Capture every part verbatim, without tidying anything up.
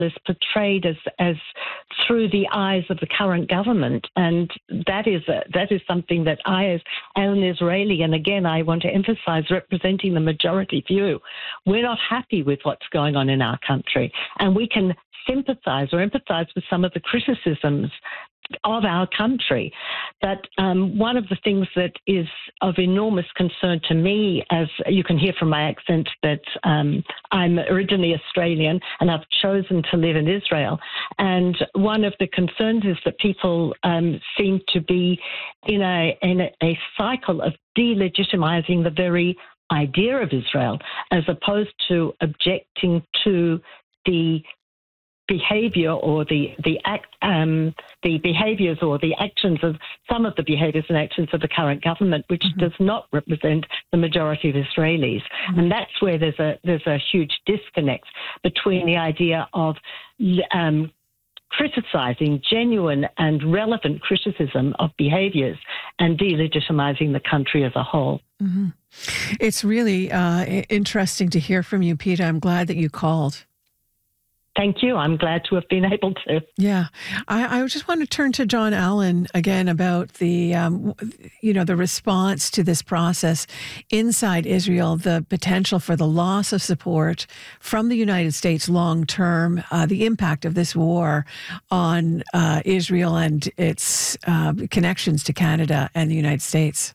is portrayed as as through the eyes of the current government, and that is a, that is something that I, as an Israeli, and again I want to emphasize, representing the majority view, we're not happy with what's going on in our country, and we can sympathize or empathize with some of the criticisms of our country. But um, one of the things that is of enormous concern to me, as you can hear from my accent, that um, I'm originally Australian and I've chosen to live in Israel. And one of the concerns is that people um, seem to be in a, in a, a cycle of delegitimizing the very idea of Israel, as opposed to objecting to the behavior or the the act um, the behaviors or the actions of some of the behaviors and actions of the current government, which mm-hmm. does not represent the majority of Israelis, mm-hmm. and that's where there's a there's a huge disconnect between the idea of um, criticizing genuine and relevant criticism of behaviors and delegitimizing the country as a whole. Mm-hmm. It's really uh, interesting to hear from you, Peter. I'm glad that you called. Thank you. I'm glad to have been able to. Yeah. I, I just want to turn to John Allen again about the, um, you know, the response to this process inside Israel, the potential for the loss of support from the United States long term, uh, the impact of this war on uh, Israel and its uh, connections to Canada and the United States.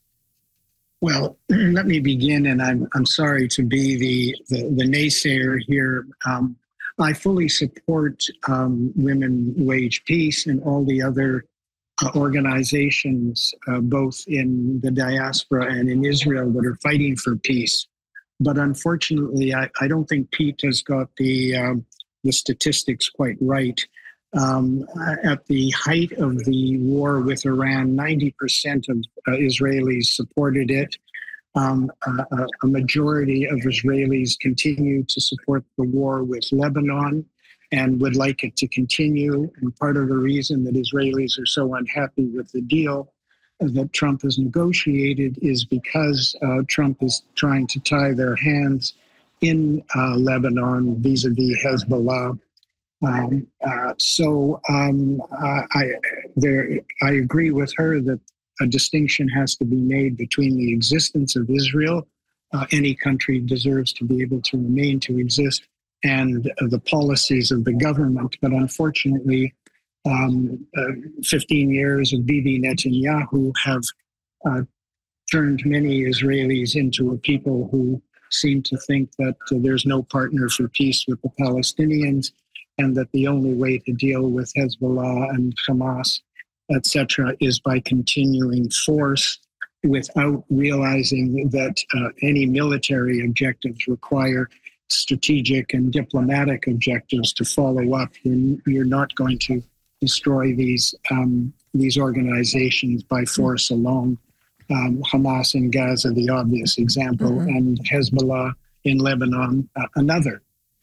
Well, let me begin, and I'm I'm sorry to be the the, the naysayer here. Um, I fully support um, Women Wage Peace and all the other uh, organizations, uh, both in the diaspora and in Israel, that are fighting for peace. But unfortunately, I, I don't think Pete has got the um, the statistics quite right. Um, at the height of the war with Iran, ninety percent of uh, Israelis supported it. Um, a, a majority of Israelis continue to support the war with Lebanon and would like it to continue. And part of the reason that Israelis are so unhappy with the deal that Trump has negotiated is because uh, Trump is trying to tie their hands in uh, Lebanon vis-a-vis Hezbollah. Um, uh, so um, I, there, I agree with her that a distinction has to be made between the existence of Israel. Uh, any country deserves to be able to remain to exist, and uh, the policies of the government. But unfortunately, um, uh, fifteen years of Bibi Netanyahu have uh, turned many Israelis into a people who seem to think that uh, there's no partner for peace with the Palestinians, and that the only way to deal with Hezbollah and Hamas, et cetera, is by continuing force without realizing that uh, any military objectives require strategic and diplomatic objectives to follow up. You're, you're not going to destroy these um, these organizations by force alone. Um, Hamas in Gaza, the obvious example, mm-hmm. and Hezbollah in Lebanon, uh, another.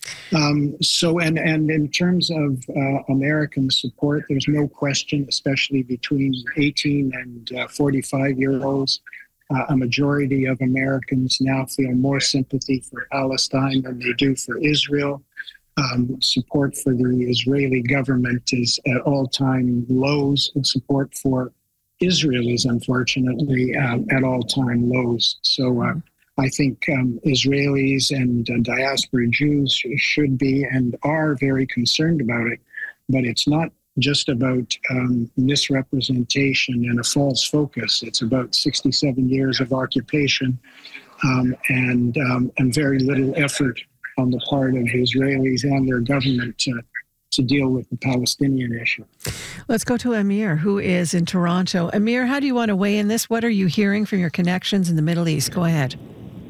Um, so, and, and in terms of uh, American support, there's no question, especially between eighteen and uh, forty-five-year-olds, uh, a majority of Americans now feel more sympathy for Palestine than they do for Israel. Um, support for the Israeli government is at all-time lows, and support for Israel is unfortunately uh, at all-time lows. So, uh, I think um, Israelis and uh, diaspora Jews sh- should be and are very concerned about it. But it's not just about um, misrepresentation and a false focus. It's about sixty-seven years of occupation um, and, um, and very little effort on the part of Israelis and their government to, to deal with the Palestinian issue. Let's go to Amir, who is in Toronto. Amir, how do you want to weigh in this? What are you hearing from your connections in the Middle East? Go ahead.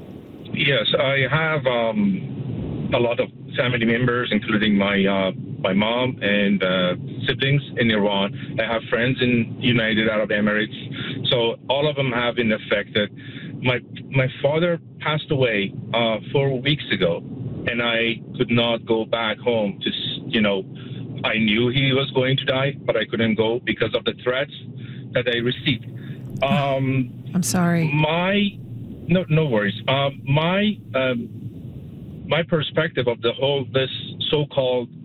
Yes, I have um, a lot of family members, including my uh, my mom and uh, siblings in Iran. I have friends in United Arab Emirates. So all of them have been affected. My my father passed away uh, four weeks ago, and I could not go back home to, you know, I knew he was going to die, but I couldn't go because of the threats that I received. Um, I'm sorry. My No, no worries. Um, my um, my perspective of the whole this so-called